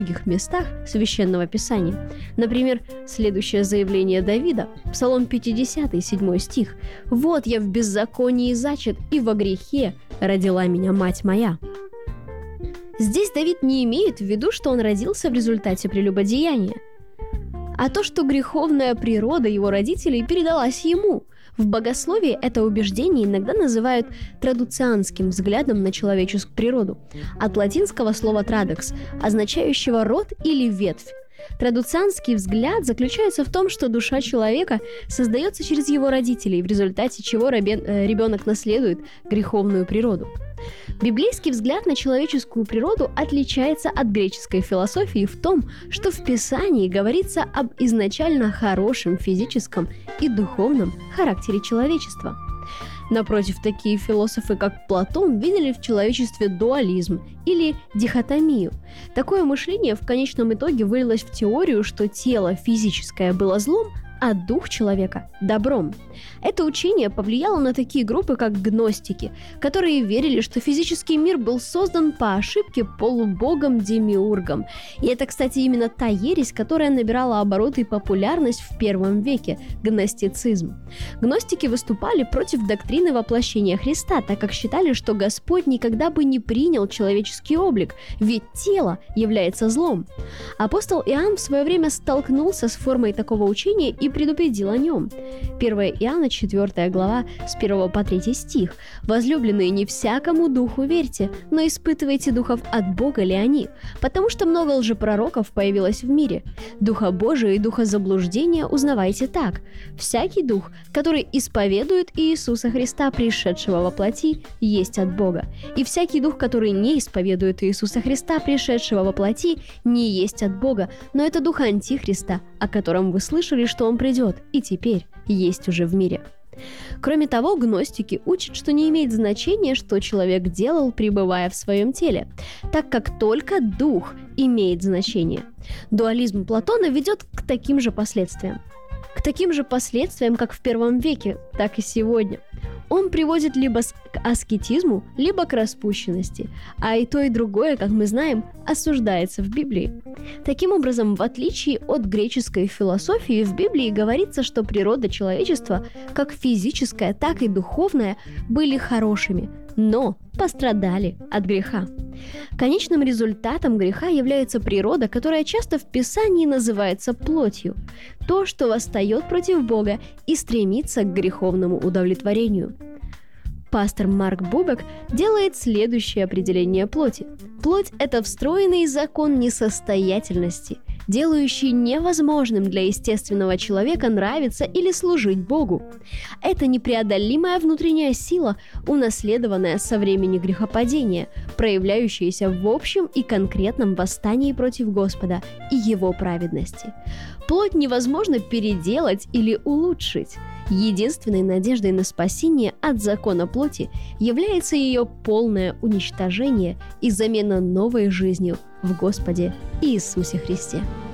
многих местах Священного Писания. Например, следующее заявление Давида, Псалом 50, 7 стих: «Вот я в беззаконии зачат, и во грехе родила меня мать моя». Здесь Давид не имеет в виду, что он родился в результате прелюбодеяния, а то, что греховная природа его родителей передалась ему. В богословии это убеждение иногда называют традуцианским взглядом на человеческую природу, от латинского слова «традекс», означающего «род» или «ветвь». Традуцианский взгляд заключается в том, что душа человека создается через его родителей, в результате чего ребенок наследует греховную природу. Библейский взгляд на человеческую природу отличается от греческой философии в том, что в Писании говорится об изначально хорошем физическом и духовном характере человечества. Напротив, такие философы, как Платон, видели в человечестве дуализм или дихотомию. Такое мышление в конечном итоге вылилось в теорию, что тело физическое было злом, а дух человека – добром. Это учение повлияло на такие группы, как гностики, которые верили, что физический мир был создан по ошибке полубогом-демиургом. И это, кстати, именно та ересь, которая набирала обороты и популярность в первом веке – гностицизм. Гностики выступали против доктрины воплощения Христа, так как считали, что Господь никогда бы не принял человеческий облик, ведь тело является злом. Апостол Иоанн в свое время столкнулся с формой такого учения и предупредил о нем. 1 Иоанна, 4 глава, с 1 по 3 стих. «Возлюбленные, не всякому духу верьте, но испытывайте духов, от Бога ли они, потому что много лжепророков появилось в мире. Духа Божия и духа заблуждения узнавайте так. Всякий дух, который исповедует Иисуса Христа, пришедшего во плоти, есть от Бога. И всякий дух, который не исповедует Иисуса Христа, пришедшего во плоти, не есть от Бога, но это дух Антихриста, о котором вы слышали, что он придет, и теперь есть уже в мире». Кроме того, гностики учат, что не имеет значения, что человек делал, пребывая в своем теле, так как только дух имеет значение. Дуализм Платона ведет к таким же последствиям. К таким же последствиям, как в первом веке, так и сегодня. Он приводит либо к аскетизму, либо к распущенности, а и то, и другое, как мы знаем, осуждается в Библии. Таким образом, в отличие от греческой философии, в Библии говорится, что природа человечества, как физическая, так и духовная, были хорошими, но пострадали от греха. Конечным результатом греха является природа, которая часто в Писании называется плотью, то, что восстает против Бога и стремится к греховному удовлетворению. Пастор Марк Бубек делает следующее определение плоти. Плоть – это встроенный закон несостоятельности, делающий невозможным для естественного человека нравиться или служить Богу. Это непреодолимая внутренняя сила, унаследованная со времени грехопадения, проявляющаяся в общем и конкретном восстании против Господа и Его праведности. Плоть невозможно переделать или улучшить. Единственной надеждой на спасение от закона плоти является ее полное уничтожение и замена новой жизнью в Господе Иисусе Христе.